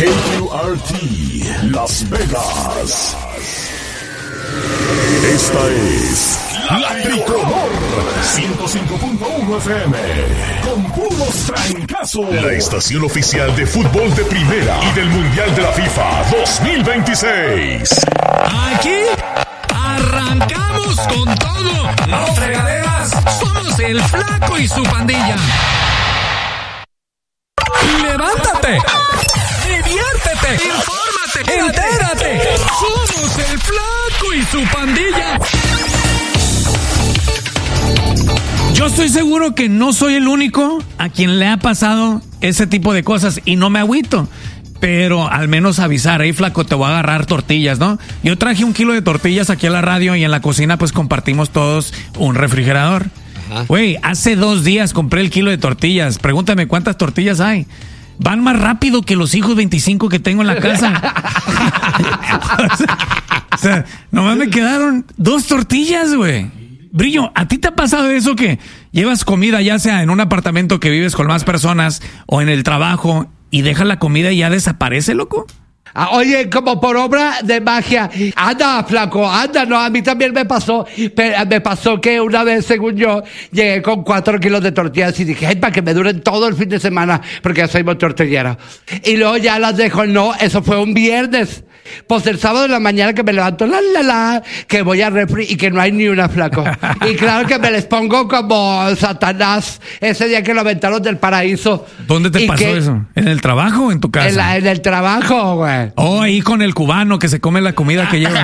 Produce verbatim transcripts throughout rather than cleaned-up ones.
K Q R T Las Vegas. Esta es La Tricolor ciento cinco punto uno F M con puros trancazos. La estación oficial de fútbol de primera y del Mundial de la FIFA dos mil veintiséis. Aquí arrancamos con todo. No fregaderas, somos el Flaco y su pandilla. Levántate, diviértete, infórmate, entérate. Somos el Flaco y su pandilla. Yo estoy seguro que no soy el único a quien le ha pasado ese tipo de cosas y no me agüito. Pero al menos avisar, hey Flaco, te voy a agarrar tortillas, ¿no? Yo traje un kilo de tortillas aquí a la radio y en la cocina pues compartimos todos un refrigerador. Güey, hace dos días compré el kilo de tortillas. Pregúntame cuántas tortillas hay. Van más rápido que los hijos veinticinco que tengo en la casa. o, sea, o sea, nomás me quedaron dos tortillas, güey. Brillo, ¿a ti te ha pasado eso que llevas comida ya sea en un apartamento que vives con más personas o en el trabajo y dejas la comida y ya desaparece, loco? Ah, oye, como por obra de magia. Anda, Flaco, anda, no, a mí también me pasó. Pero me pasó que una vez, según yo, llegué con cuatro kilos de tortillas y dije, ay, para que me duren todo el fin de semana, porque ya soy tortillero. Y luego ya las dejo, no, eso fue un viernes. Pues el sábado de la mañana que me levanto, la, la, la, que voy a refri y que no hay ni una, Flaco. Y claro que me les pongo como Satanás ese día que lo aventaron del paraíso. ¿Dónde te y pasó que, eso? ¿En el trabajo o en tu casa? En, la, en el trabajo, güey. Oh, ahí con el cubano que se come la comida que lleva.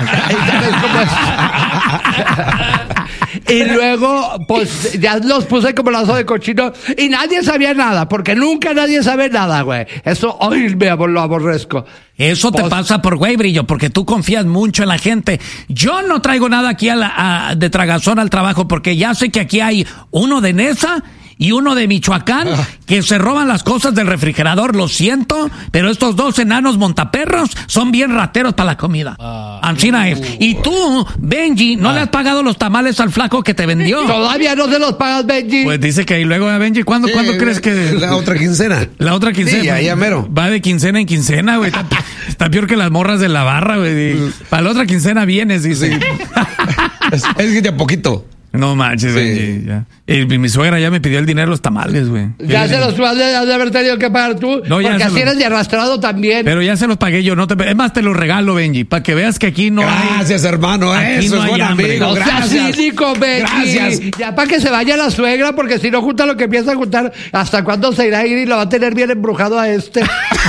Y luego, pues, ya los puse como lazo de cochino y nadie sabía nada, porque nunca nadie sabe nada, güey. Eso hoy me lo aborrezco. Eso te pues, pasa por güey, Brillo, porque tú confías mucho en la gente. Yo no traigo nada aquí a la, a, de tragazón al trabajo, porque ya sé que aquí hay uno de Nesa y uno de Michoacán que se roban las cosas del refrigerador. Lo siento, pero estos dos enanos montaperros son bien rateros para la comida. Uh, Ancina es. Uh, y tú, Benji, ¿no uh, le has pagado los tamales al Flaco que te vendió? Todavía no se los pagas, Benji. Pues dice que ahí luego a Benji, ¿cuándo, sí, ¿cuándo eh, crees que...? La otra quincena. La otra quincena. Sí, ahí a mero. Va de quincena en quincena, güey. Está, está peor que las morras de la barra, güey. Para la otra quincena vienes, dice. Sí. es, es que de a poquito. No manches, sí. Benji, ya. Y mi suegra ya me pidió el dinero de los tamales, güey. Ya se los has de, de haber tenido que pagar tú, no, porque así los... eres de arrastrado también. Pero ya se los pagué yo, no te... Es más, te los regalo, Benji, para que veas que aquí no gracias, hay... Gracias, hermano, eso no es buen amigo, no gracias. Seas cínico, Benji. Gracias. Ya para que se vaya la suegra, porque si no junta lo que empieza a juntar, ¿hasta cuándo se irá a ir y lo va a tener bien embrujado a este?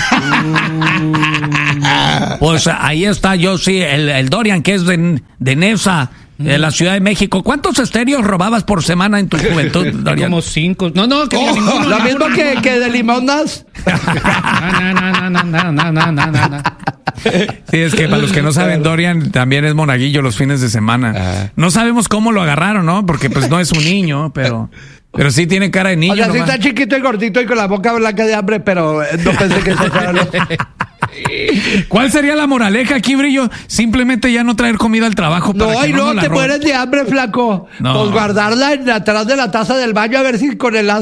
Pues ahí está, yo sí, el, el Dorian, que es de, de Nesa, de la Ciudad de México. ¿Cuántos estéreos robabas por semana en tu juventud, Dorian? Como cinco. No, no, que oh, ninguno, lo mismo ninguno, que, que de limonas. No, no, no, no, no, no, no, no, no. Sí, es que para los que no saben, Dorian también es monaguillo los fines de semana. No sabemos cómo lo agarraron, ¿no? Porque pues no es un niño, pero... Pero sí tiene cara de niño. O sea, nomás. Sí está chiquito y gordito y con la boca blanca de hambre, pero no pensé que eso fuera lo... ¿Cuál sería la moraleja aquí, Brillo? Simplemente ya no traer comida al trabajo. Para no, que y no, no, no te roben. mueres de hambre, Flaco. No. Pues guardarla en, atrás de la taza del baño a ver si con el